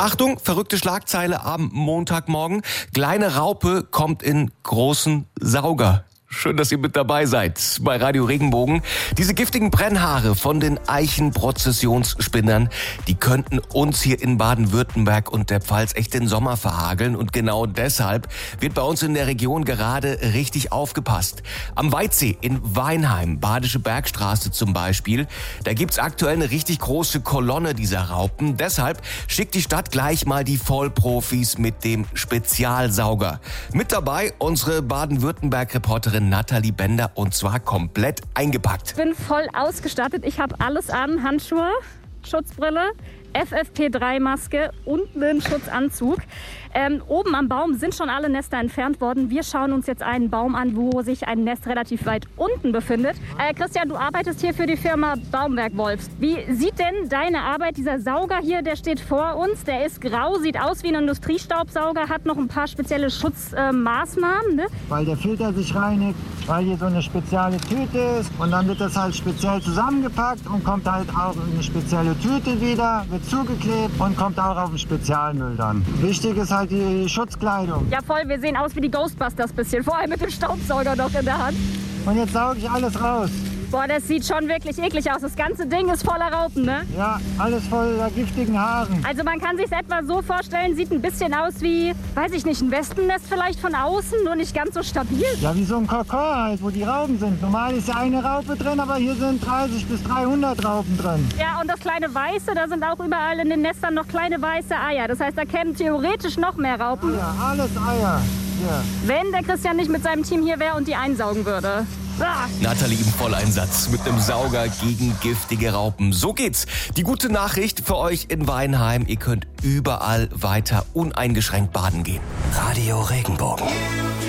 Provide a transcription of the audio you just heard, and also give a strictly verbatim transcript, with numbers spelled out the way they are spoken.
Achtung, verrückte Schlagzeile am Montagmorgen. Kleine Raupe kommt in großen Sauger. Schön, dass ihr mit dabei seid bei Radio Regenbogen. Diese giftigen Brennhaare von den Eichenprozessionsspinnern, die könnten uns hier in Baden-Württemberg und der Pfalz echt den Sommer verhageln. Und genau deshalb wird bei uns in der Region gerade richtig aufgepasst. Am Weitsee in Weinheim, Badische Bergstraße zum Beispiel, da gibt's aktuell eine richtig große Kolonne dieser Raupen. Deshalb schickt die Stadt gleich mal die Vollprofis mit dem Spezialsauger. Mit dabei unsere Baden-Württemberg-Reporterin Nathalie Bender, und zwar komplett eingepackt. Ich bin voll ausgestattet. Ich habe alles an. Handschuhe, Schutzbrille, F F P drei Maske und einen Schutzanzug. Ähm, oben am Baum sind schon alle Nester entfernt worden. Wir schauen uns jetzt einen Baum an, wo sich ein Nest relativ weit unten befindet. Äh, Christian, du arbeitest hier für die Firma Baumwerk Wolfs. Wie sieht denn deine Arbeit? Dieser Sauger hier, der steht vor uns. Der ist grau, sieht aus wie ein Industriestaubsauger, hat noch ein paar spezielle Schutzmaßnahmen. Äh, ne? Weil der Filter sich reinigt, weil hier so eine spezielle Tüte ist. Und dann wird das halt speziell zusammengepackt und kommt halt auch in eine spezielle Tüte wieder, wird zugeklebt und kommt auch auf den Spezialmüll dann. Wichtig ist halt die Schutzkleidung. Ja voll, wir sehen aus wie die Ghostbusters bisschen, vor allem mit dem Staubsauger noch in der Hand. Und jetzt sauge ich alles raus. Boah, das sieht schon wirklich eklig aus. Das ganze Ding ist voller Raupen, ne? Ja, alles voller giftigen Haaren. Also man kann sich es etwa so vorstellen, sieht ein bisschen aus wie, weiß ich nicht, ein Wespennest vielleicht von außen, nur nicht ganz so stabil. Ja, wie so ein Kokon halt, wo die Raupen sind. Normal ist ja eine Raupe drin, aber hier sind dreißig bis dreihundert Raupen drin. Ja, und das kleine Weiße, da sind auch überall in den Nestern noch kleine weiße Eier. Das heißt, da kämen theoretisch noch mehr Raupen. Ja, alles Eier. Ja. Wenn der Christian nicht mit seinem Team hier wäre und die einsaugen würde. Ah. Nathalie im Volleinsatz mit einem Sauger gegen giftige Raupen. So geht's. Die gute Nachricht für euch in Weinheim: Ihr könnt überall weiter uneingeschränkt baden gehen. Radio Regenbogen.